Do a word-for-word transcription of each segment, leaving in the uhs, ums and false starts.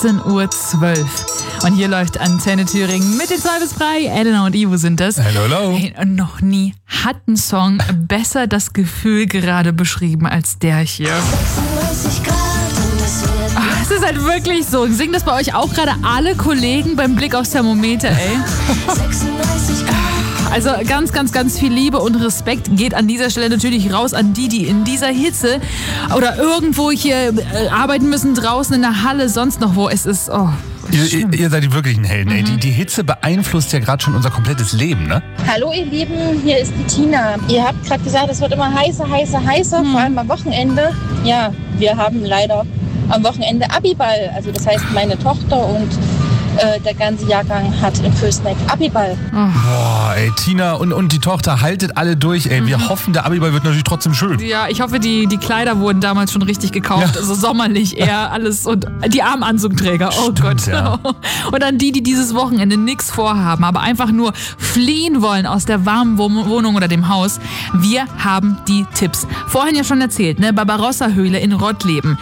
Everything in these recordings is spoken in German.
achtzehn Uhr zwölf. Und hier läuft Antenne Thüringen mit den zwei bis drei. Elena und Ivo sind das. Hello, hello. Hey, und noch nie hat ein Song besser das Gefühl gerade beschrieben als der hier. sechsunddreißig Grad und es wird Ach, es ist halt wirklich so. Singen das bei euch auch gerade alle Kollegen beim Blick aufs Thermometer, ey? sechsunddreißig Grad. Also ganz, ganz, ganz viel Liebe und Respekt geht an dieser Stelle natürlich raus an die, die in dieser Hitze oder irgendwo hier äh, arbeiten müssen, draußen in der Halle, sonst noch wo. Es ist, oh, Ihr, ihr, ihr seid wirklich ein Helden, ey. Die, die Hitze beeinflusst ja gerade schon unser komplettes Leben, ne? Hallo ihr Lieben, hier ist die Tina. Ihr habt gerade gesagt, es wird immer heißer, heißer, heißer, vor allem am Wochenende. Ja, wir haben leider am Wochenende Abiball. Also das heißt, meine Tochter und äh, der ganze Jahrgang hat im Fösneck Abiball. Boah, ey, Tina und, und die Tochter, haltet alle durch, ey. Wir hoffen, der Abiball wird natürlich trotzdem schön. Ja, ich hoffe, die, die Kleider wurden damals schon richtig gekauft. Ja. Also sommerlich eher alles. Und die Armanzugträger, oh Stimmt, Gott. ja. Und an die, die dieses Wochenende nichts vorhaben, aber einfach nur fliehen wollen aus der warmen Wohnung oder dem Haus. Wir haben die Tipps. Vorhin ja schon erzählt, ne? Barbarossa-Höhle in Rottleben.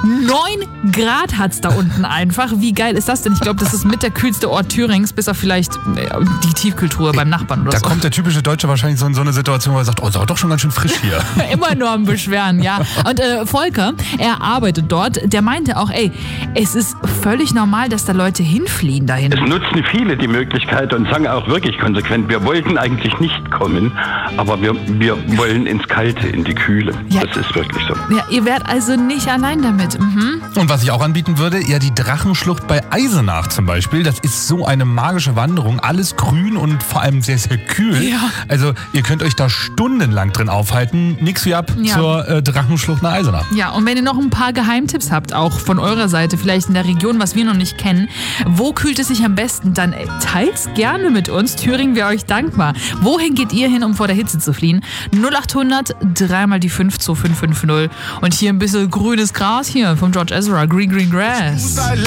Neun Grad hat's da unten einfach. Wie geil ist das denn? Ich glaube, das ist mit der kühlste Ort Thürings, bis auf vielleicht äh, die Tiefkühltruhe beim Nachbarn oder Da so. kommt der typische Deutsche wahrscheinlich so in so eine Situation, wo er sagt, oh, ist aber doch schon ganz schön frisch hier. Immer nur am Beschweren, ja. Und äh, Volker, er arbeitet dort, der meinte auch, ey, es ist völlig normal, dass da Leute hinfliehen dahin. Es nutzen viele die Möglichkeit und sagen auch wirklich konsequent, wir wollten eigentlich nicht kommen, aber wir, wir wollen ins Kalte, in die Kühle. Ja. Das ist wirklich so. Ja, ihr werdet also nicht allein damit. Mhm. Und was ich auch anbieten würde, ja, die Drachenschlucht bei Eisenach zum Beispiel. Das ist so eine magische Wanderung. Alles grün und vor allem sehr, sehr kühl. Ja. Also ihr könnt euch da stundenlang drin aufhalten. Nix wie ab Ja. zur äh, Drachenschlucht nach Eisenach. Ja, und wenn ihr noch ein paar Geheimtipps habt, auch von eurer Seite, vielleicht in der Region, was wir noch nicht kennen, wo kühlt es sich am besten, dann ey, teilt's gerne mit uns. Thüringen wäre euch dankbar. Wohin geht ihr hin, um vor der Hitze zu fliehen? null acht hundert, dreimal die fünf zwei fünf fünf null. Und hier ein bisschen grünes Gras hier vom George Ezra, Green Green Grass.